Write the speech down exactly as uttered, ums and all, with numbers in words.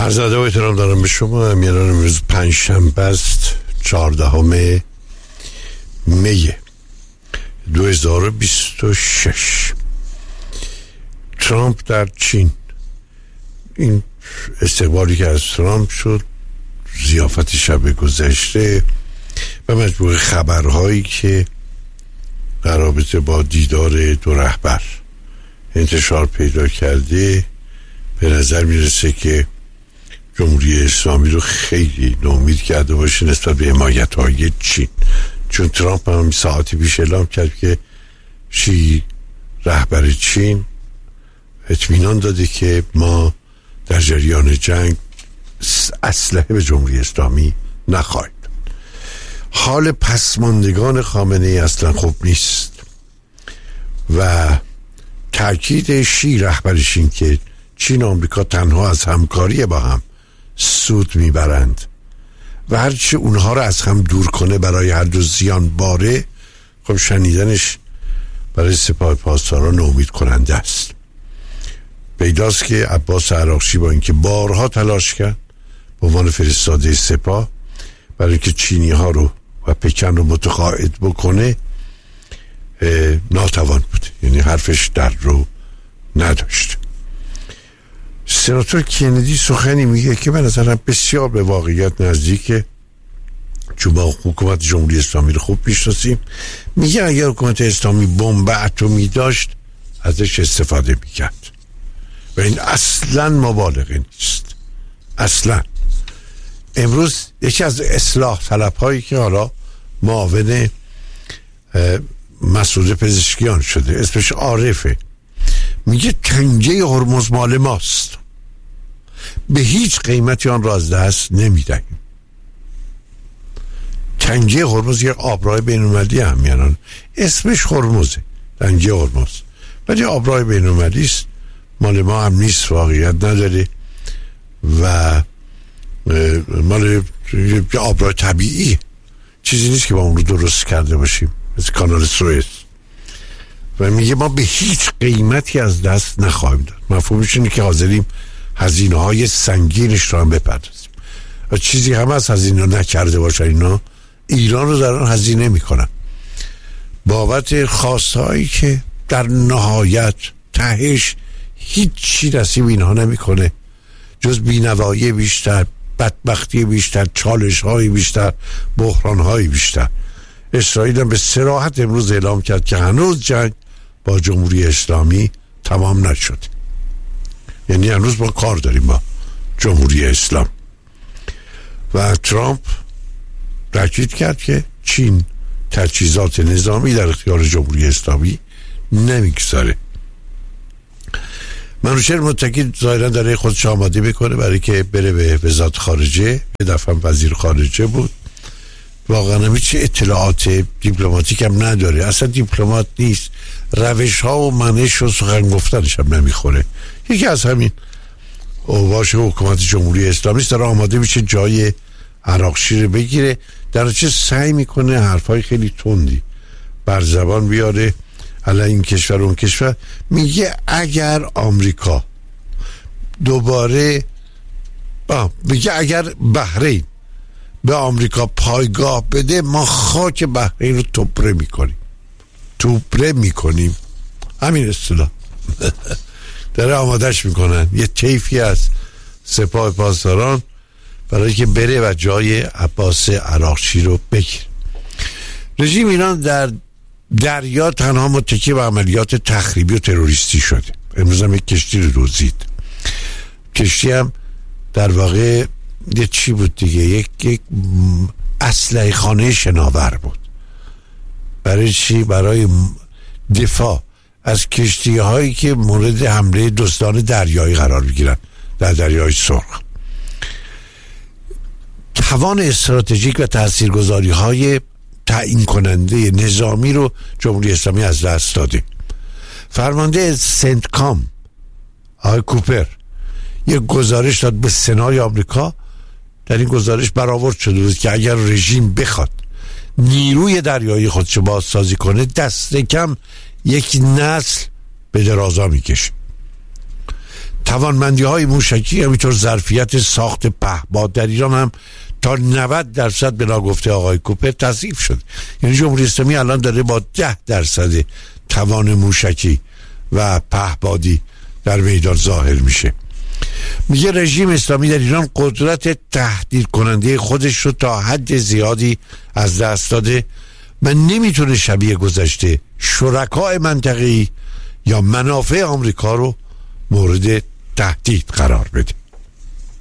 عرض ادب و احترام دارم به شما. امیران امروز پنج شنبه است، چهاردهم می دو هزار و بیست و شش. ترامپ در چین، این استقبالی که از ترامپ شد، ضیافت شب گذشته و مجموعه خبرهایی که در رابطه با دیدار دو رهبر انتشار پیدا کرده، به نظر میرسه که جمهوری اسلامی رو خیلی ناامید کرده باشه نسبت به حمایت‌های چین. چون ترامپ هم ساعتی پیش اعلام کرد که شی رهبر چین اطمینان داده که ما در جریان جنگ اسلحه به جمهوری اسلامی نخواهیم. حال پسماندگان خامنه ای اصلا خوب نیست و تاکید شی رهبر چین که چین و آمریکا تنها از همکاری با هم سود میبرند و هرچی اونها رو از هم دور کنه برای هر دو زیان باره، خب شنیدنش برای سپاه پاسداران امید کننده است. پیداست که عباس عراقچی با اینکه بارها تلاش کرد به عنوان فرستاده سپاه برای اینکه چینی ها رو و پکن رو متقاعد بکنه، ناتوان بود، یعنی حرفش در رو نداشت. سناتور کندی سخنی میگه که من نظرم بسیار به واقعیت نزدیکه، چون با حکومت جمهوری اسلامی رو خوب میشناسیم. میگه اگر حکومت اسلامی بمب اتمی داشت ازش استفاده میکرد و این اصلا مبالغه نیست. اصلا امروز یکی از اصلاح طلب هایی که حالا معاون مسعود پزشکیان شده، اسمش عارفه، میگه تنگه هرمز مال ماست، به هیچ قیمتی آن را از دست نمیدهیم. تنگه هرمز یک آبراه بین‌المللی همیانان، اسمش هرمزه، تنگه هرمز، ولی آبراه بین‌المللی است، مال ما هم نیست، واقعیت نداره و مال آبراه طبیعی، چیزی نیست که با اون رو درست کرده باشیم، مثل کانال سوئز. و میگه ما به هیچ قیمتی از دست نخواهیم داد. مفهومش اینه که حاضریم هزینه های سنگینش رو هم بپردازیم و چیزی هم از هزینه نکرده باشه اینا ایران رو دارن هزینه میکنن بابت خواستهایی که در نهایت تهش هیچی نصیب اینها نمیکنه جز بینوایی بیشتر، بدبختی بیشتر، چالش های بیشتر، بحران های بیشتر. اسرائیل هم به صراحت امروز اعلام کرد که هنوز جنگ با جمهوری اسلامی تمام نشد، یعنی هنوز ما کار داریم با جمهوری اسلام. و ترامپ تاکید کرد که چین تجهیزات نظامی در اختیار جمهوری اسلامی نمیگذاره. منوچهر متکی ظاهرا داره خودش آماده بکنه برای که بره به وزارت خارجه، یه دفعه وزیر خارجه بود، واقعا هیچ اطلاعات دیپلماتیک هم نداره، اصلا دیپلمات نیست، روش ها و منش و سخن گفتنش هم نمیخوره. یکی از همین اوباش حکومت جمهوری اسلامی است، داره آماده میشه جای عراقچی رو بگیره، در چه سعی میکنه حرفای خیلی تندی بر زبان بیاره علی این کشور اون کشور. میگه اگر آمریکا دوباره میگه اگر بحرین به آمریکا پایگاه بده، ما خاک بحرین رو توپره میکنیم توپره میکنیم همین اصطلاح داره آمادش میکنن. یه طیفی از سپاه پاسداران برای که بره و جای عباس عراقچی رو بگیره. رژیم ایران در دریا تنها متکی به عملیات تخریبی و تروریستی شده. امروز هم یک کشتی رو دزدید. کشتی هم در واقع یه چی بود دیگه، یک یک اسلحه خانه شناور بود. برای چی؟ برای دفاع از کشتی هایی که مورد حمله دزدان دریایی قرار بگیرن در دریای سرخ. توان استراتژیک و تاثیرگذاری های تعیین کننده نظامی رو جمهوری اسلامی از دست داده. فرمانده سنتکام آقای کوپر یک گزارش داد به سنای آمریکا. در این گزارش برآورد شده بود که اگر رژیم بخواد نیروی دریایی خودش بازسازی کنه، دست کم یک نسل به درازا میکشه. توانمندی های موشکی همینطور ظرفیت ساخت پهپاد در ایران هم تا نود درصد به ناگفته آقای کوپر تضعیف شد. یعنی جمهوری اسلامی الان داره با ده درصد توان موشکی و پهپادی در میدان ظاهر میشه. میگه رژیم اسلامی در ایران قدرت تهدید کننده خودش رو تا حد زیادی از دست داده و نمیتونه شبیه گذشته شرکای منطقه‌ای یا منافع آمریکا رو مورد تهدید قرار بده.